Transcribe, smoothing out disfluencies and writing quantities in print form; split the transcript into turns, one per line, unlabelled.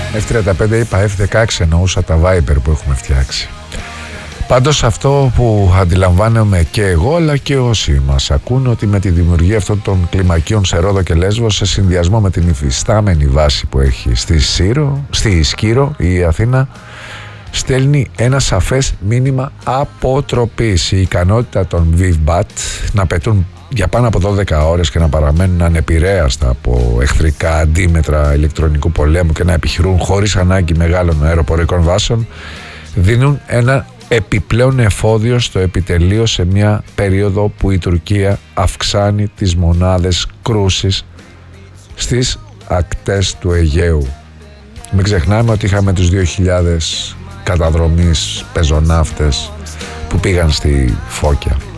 F-35 είπα F-16, εννοούσα τα Viper που έχουμε φτιάξει. Πάντως αυτό που αντιλαμβάνομαι και εγώ αλλά και όσοι μας ακούν, ότι με τη δημιουργία αυτών των κλιμακίων σε Ρόδο και Λέσβο, σε συνδυασμό με την υφιστάμενη βάση που έχει στη Σκύρο η Αθήνα, στέλνει ένα σαφές μήνυμα αποτροπής. Η ικανότητα των VIVBAT να πετούν για πάνω από 12 ώρες και να παραμένουν ανεπηρέαστα από εχθρικά αντίμετρα ηλεκτρονικού πολέμου και να επιχειρούν χωρίς ανάγκη μεγάλων αεροπορικών βάσεων, δίνουν ένα επιπλέον εφόδιο στο επιτελείο σε μια περίοδο που η Τουρκία αυξάνει τις μονάδες κρούσης στις ακτές του Αιγαίου. Μην ξεχνάμε ότι είχαμε τους 2.000 καταδρομείς πεζοναύτες που πήγαν στη Φώκια.